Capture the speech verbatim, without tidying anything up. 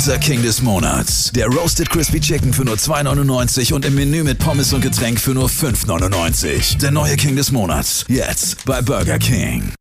Unser King des Monats. Der Roasted Crispy Chicken für nur zwei neunundneunzig und im Menü mit Pommes und Getränk für nur fünf neunundneunzig. Der neue King des Monats. Jetzt bei Burger King.